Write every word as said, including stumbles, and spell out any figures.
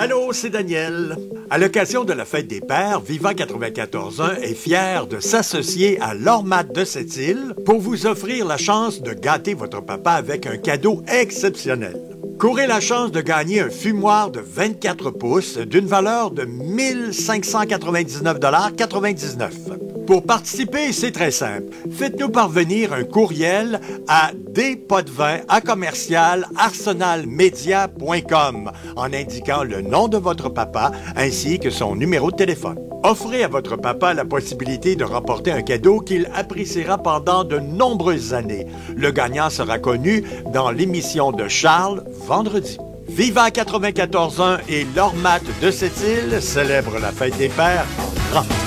Allô, c'est Daniel. À l'occasion de la fête des pères, Vivant quatre-vingt-quatorze un est fier de s'associer à l'Ormat de Sept-Îles pour vous offrir la chance de gâter votre papa avec un cadeau exceptionnel. Courez la chance de gagner un fumoir de vingt-quatre pouces d'une valeur de mille cinq cent quatre-vingt-dix-neuf dollars quatre-vingt-dix-neuf. Pour participer, c'est très simple. Faites-nous parvenir un courriel à dpotvin à commercial arsenalmedia point com en indiquant le nom de votre papa ainsi que son numéro de téléphone. Offrez à votre papa la possibilité de remporter un cadeau qu'il appréciera pendant de nombreuses années. Le gagnant sera connu dans l'émission de Charles vendredi. Vivant quatre-vingt-quatorze un et l'Ormat de Sept-Îles célèbrent la fête des pères en grand.